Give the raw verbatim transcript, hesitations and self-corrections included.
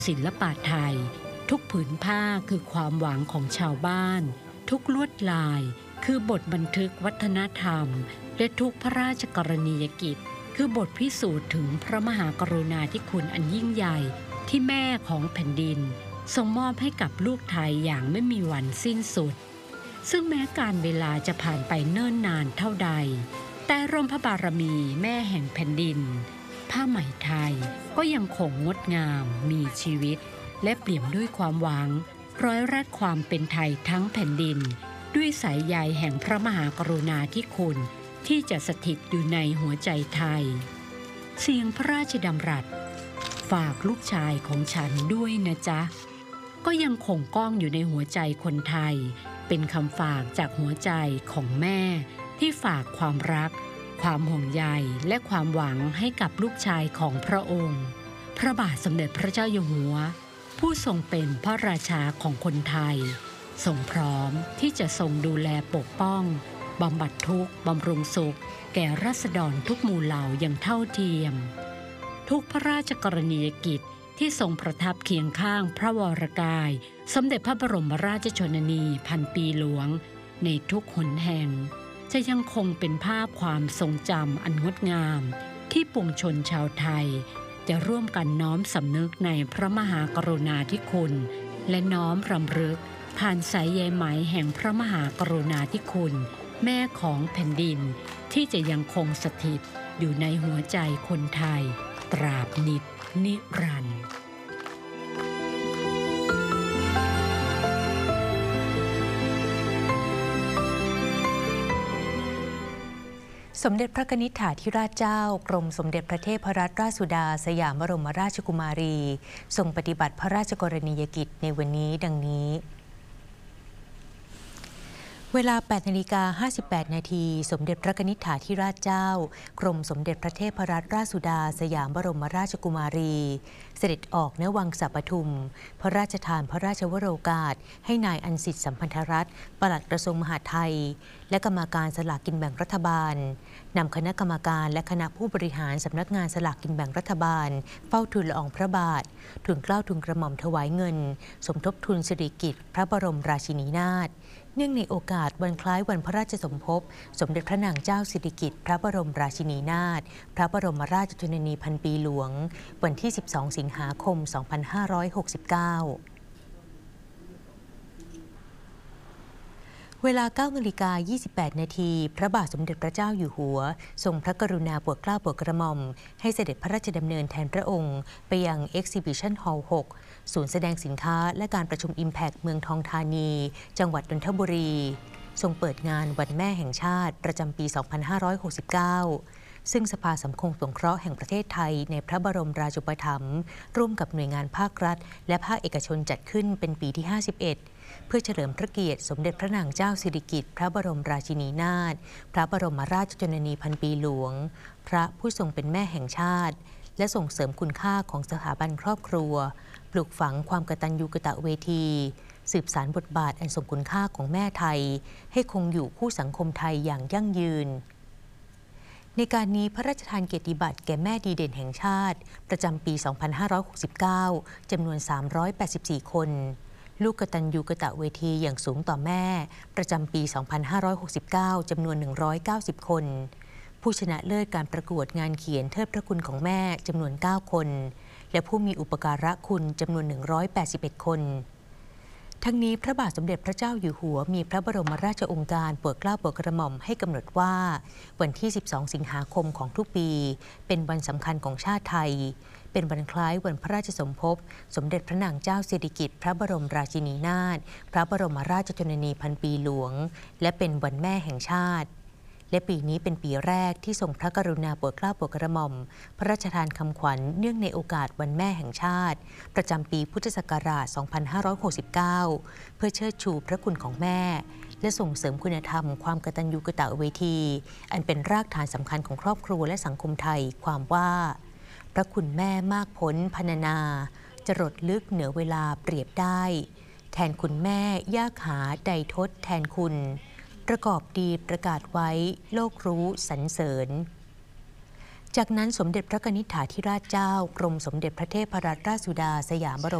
ศิลปะไทยทุกผืนผ้าคือความหวังของชาวบ้านทุกลวดลายคือบทบันทึกวัฒนธรรมและทุกพระราชกรณียกิจคือบทพิสูจน์ถึงพระมหากรุณาธิคุณอันยิ่งใหญ่ที่แม่ของแผ่นดินทรงมอบให้กับลูกไทยอย่างไม่มีวันสิ้นสุดซึ่งแม้การเวลาจะผ่านไปเนิ่นนานเท่าใดแต่ร่มพระบารมีแม่แห่งแผ่นดินผ้าไหมไทยก็ยังคงงดงามมีชีวิตและเปี่ยมด้วยความหวังร้อยแรกความเป็นไทยทั้งแผ่นดินด้วยสายใยแห่งพระมหากรุณาธิคุณที่จะสถิตอยู่ในหัวใจไทยเสียงพระราชดำรัสฝากลูกชายของฉันด้วยนะจ๊ะก็ยังคงก้องอยู่ในหัวใจคนไทยเป็นคำฝากจากหัวใจของแม่ที่ฝากความรักความห่วงใยและความหวังให้กับลูกชายของพระองค์พระบาทสมเด็จพระเจ้าอยู่หัวผู้ทรงเป็นพระราชาของคนไทยทรงพร้อมที่จะทรงดูแลปกป้องบำบัดทุกข์บำรุงสุขแก่ราษฎรทุกหมู่เหล่าอย่างเท่าเทียมทุกพระราชกรณียกิจที่ทรงประทับเคียงข้างพระวรกายสมเด็จพระบรมราชชนนีพันปีหลวงในทุกหนแห่งจะยังคงเป็นภาพความทรงจำอันงดงามที่ปวงชนชาวไทยจะร่วมกันน้อมสำนึกในพระมหากรุณาธิคุณและน้อมรำลึกผ่านสายใยไหมแห่งพระมหากรุณาธิคุณแม่ของแผ่นดินที่จะยังคงสถิตอยู่ในหัวใจคนไทยตราบนิจนิรันดร์สมเด็จพระกนิษฐาธิราชเจ้ากรมสมเด็จพระเทพรัตนราชสุดาสยามบรมราชกุมารีทรงปฏิบัติพระราชกรณียกิจในวันนี้ดังนี้เวลา แปดนาฬิกาห้าสิบแปด นาทีสมเด็จพระกนิษฐาธิราชเจ้ากรมสมเด็จพระเทพรัตนราชสุดาสยามบรมราชกุมารีเสด็จออกณวังสะปทุมพระราชทานพระราชวโรกาสให้นายอันสิทธิ์สัมพันธรัตน์ปลัดกระทรวงมหาดไทยและกรรมาการสลากกินแบ่งรัฐบาลนำคณะกรรมการและคณะผู้บริหารสำนักงานสลากกินแบ่งรัฐบาลเฝ้าทูลละอองพระบาททูลเกล้าทูลกระหม่อมถวายเงินสมทบทุนสิริกิติ์พระบรมราชินีนาถเนื่องในโอกาสวันคล้ายวันพระราชสมภพสมเด็จพระนางเจ้าสิริกิติ์พระบรมราชินีนาถพระบรมราชชนนีพันปีหลวงวันที่สิบสองสิงหาคมสองพันห้าร้อยหกสิบเก้าเวลา เก้านาฬิกายี่สิบแปด นาทีพระบาทสมเด็จพระเจ้าอยู่หัวทรงพระกรุณาโปรดเกล้าโปรดกระหม่อมให้เสด็จพระราชดำเนินแทนพระองค์ไปยัง Exhibition Hall หกศูนย์แสดงสินค้าและการประชุม Impact เมืองทองธานีจังหวัดนนทบุรีทรงเปิดงานวันแม่แห่งชาติประจำปี สองพันห้าร้อยหกสิบเก้า ซึ่งสภาสังคมสงเคราะห์แห่งประเทศไทยในพระบรมราชูปถัมภ์ร่วมกับหน่วยงานภาครัฐและภาคเอกชนจัดขึ้นเป็นปีที่ ห้าสิบเอ็ดเพื่อเฉลิมพระเกียรติสมเด็จพระนางเจ้าสิริกิติ์พระบรมราชินีนาถพระบรมราชชนนีพันปีหลวงพระผู้ทรงเป็นแม่แห่งชาติและส่งเสริมคุณค่าของสถาบันครอบครัวปลูกฝังความกตัญญูกตเวทีสืบสานบทบาทอันทรงคุณค่าของแม่ไทยให้คงอยู่คู่สังคมไทยอย่างยั่งยืนในการนี้พระราชทานเกียรติบัตรแก่แม่ดีเด่นแห่งชาติประจำปี สองพันห้าร้อยหกสิบเก้า จำนวน สามร้อยแปดสิบสี่ คนลูกกตัญญูกตเวทีอย่างสูงต่อแม่ประจำปี สองพันห้าร้อยหกสิบเก้า จำนวน หนึ่งร้อยเก้าสิบ คนผู้ชนะเลิศการประกวดงานเขียนเทิดพระคุณของแม่จำนวน เก้า คนและผู้มีอุปการะคุณจำนวน หนึ่งร้อยแปดสิบเอ็ด คนทั้งนี้พระบาทสมเด็จพระเจ้าอยู่หัวมีพระบรมราชโองการโปรดเกล้าโปรดกระหม่อมให้กำหนดว่าวันที่สิบสองสิงหาคมของทุกปีเป็นวันสำคัญของชาติไทยเป็นวันคล้ายวันพระราชสมภพสมเด็จพระนางเจ้าสิริกิติ์พระบรมราชินีนาถพระบรมราชชนนีพันปีหลวงและเป็นวันแม่แห่งชาติและปีนี้เป็นปีแรกที่ทรงพระกรุณาโปรดเกล้าโปรดกระหม่อมพระราชทานคำขวัญเนื่องในโอกาสวันแม่แห่งชาติประจำปีพุทธศักราช สองพันห้าร้อยหกสิบเก้า เพื่อเชิดชูพระคุณของแม่และส่งเสริมคุณธรรมความกตัญญูกตเวทีอันเป็นรากฐานสำคัญของครอบครัวและสังคมไทยความว่าพระคุณแม่มากพ้นพรรณนาจรดลึกเหนือเวลาเปรียบได้แทนคุณแม่ยากหาใดทดแทนคุณประกอบดีประกาศไว้โลกรู้สรรเสริญจากนั้นสมเด็จพระกนิษฐาธิราชเจ้ากรมสมเด็จพระเทพรัตนราชสุดาสยามบรม